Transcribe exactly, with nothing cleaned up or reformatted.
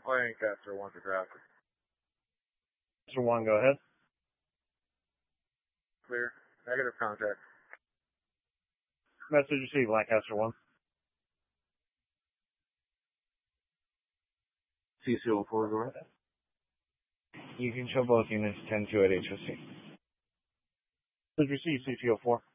Lancaster one for traffic. Lancaster one, go ahead. Clear. Negative contact. Message received, Lancaster one. C C O four, go ahead. You can show both units ten two at H O C. Message received, C C O four.